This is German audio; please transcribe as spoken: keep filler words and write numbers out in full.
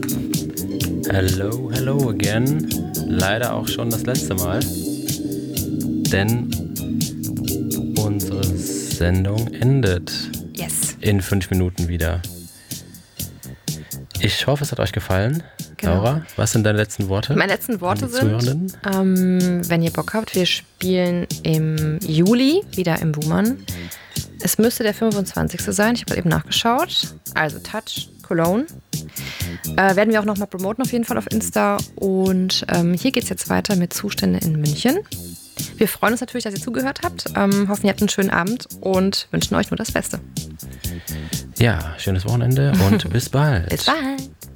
Hello, hello again. Leider auch schon das letzte Mal, denn unsere Sendung endet Yes. in fünf Minuten wieder. Ich hoffe, es hat euch gefallen. Genau. Laura, was sind deine letzten Worte? Meine letzten Worte die sind, ähm, wenn ihr Bock habt, wir spielen im Juli wieder im Wummern. Es müsste der fünfundzwanzigste sein, ich habe eben nachgeschaut. Also Touch, Cologne. Äh, werden wir auch nochmal promoten auf jeden Fall auf Insta. Und ähm, hier geht es jetzt weiter mit Zustände in München. Wir freuen uns natürlich, dass ihr zugehört habt. Ähm, hoffen, ihr habt einen schönen Abend und wünschen euch nur das Beste. Ja, schönes Wochenende und bis bald. Bis bald.